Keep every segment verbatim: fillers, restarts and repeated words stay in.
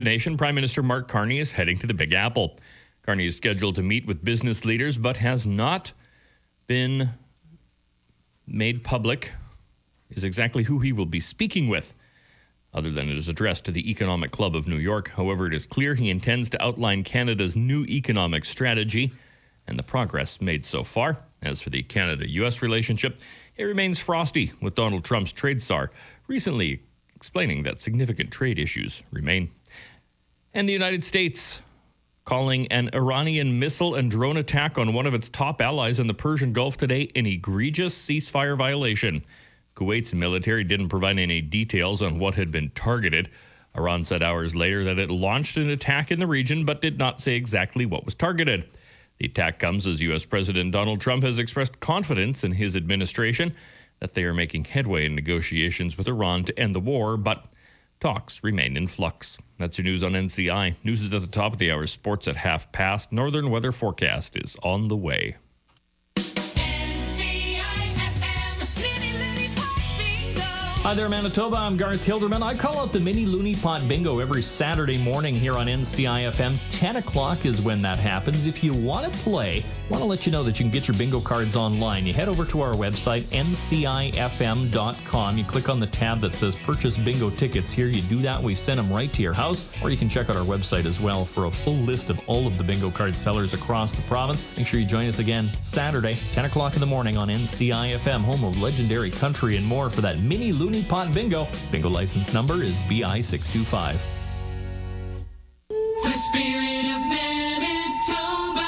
nation, Prime Minister Mark Carney is heading to the Big Apple. Carney is scheduled to meet with business leaders, but has not been made public is exactly who he will be speaking with, other than his address to the Economic Club of New York. However, it is clear he intends to outline Canada's new economic strategy and the progress made so far. As for the Canada-U S relationship, it remains frosty, with Donald Trump's trade czar recently explaining that significant trade issues remain. And the United States calling an Iranian missile and drone attack on one of its top allies in the Persian Gulf today an egregious ceasefire violation. Kuwait's military didn't provide any details on what had been targeted. Iran said hours later that it launched an attack in the region, but did not say exactly what was targeted. The attack comes as U S President Donald Trump has expressed confidence in his administration that they are making headway in negotiations with Iran to end the war, but talks remain in flux. That's your news on N C I. News is at the top of the hour. Sports at half past. Northern weather forecast is on the way. Hi there, Manitoba. I'm Garth Hilderman. I call out the Mini Looney Pot Bingo every Saturday morning here on N C I F M. ten o'clock is when that happens. If you want to play, I want to let you know that you can get your bingo cards online. You head over to our website, N C I F M dot com. You click on the tab that says Purchase Bingo Tickets here. You do that, we send them right to your house. Or you can check out our website as well for a full list of all of the bingo card sellers across the province. Make sure you join us again Saturday, ten o'clock in the morning on N C I F M, home of legendary country and more, for that Mini Looney Pot Bingo. Bingo license number is B I six two five. The spirit of Manitoba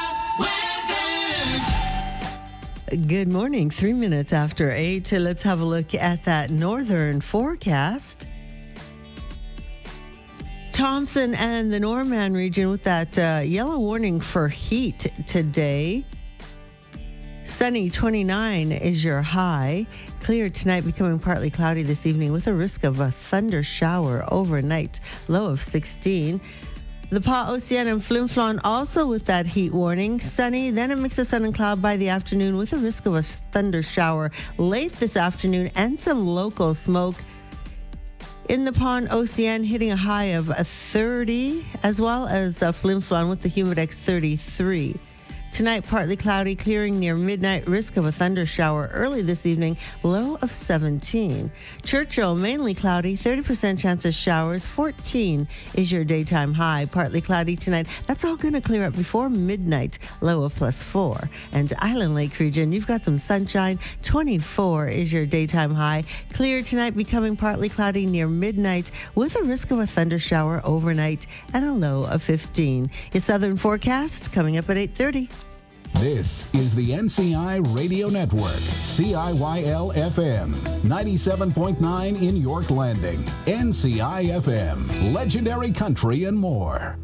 weather. Good morning. Three minutes after eight. Let's have a look at that northern forecast. Thompson and the Norman region with that uh, yellow warning for heat today. Sunny, twenty-nine is your high. Clear tonight, becoming partly cloudy this evening with a risk of a thunder shower overnight. Low of sixteen. The Pas Océan and Flin Flon also with that heat warning. Sunny, then a mix of sun and cloud by the afternoon with a risk of a thunder shower late this afternoon and some local smoke. In the Pont Océan, hitting a high of a thirty, as well as uh, Flin Flon with the Humidex thirty-three. Tonight, partly cloudy, clearing near midnight, risk of a thunder shower early this evening, low of seventeen. Churchill, mainly cloudy, thirty percent chance of showers, fourteen is your daytime high. Partly cloudy tonight. That's all going to clear up before midnight, low of plus four. And Island Lake region, you've got some sunshine, twenty-four is your daytime high. Clear tonight, becoming partly cloudy near midnight, with a risk of a thunder shower overnight and a low of fifteen. Your southern forecast coming up at eight thirty. This is the N C I Radio Network, C I Y L F M, ninety-seven point nine in York Landing, N C I F M, legendary country and more.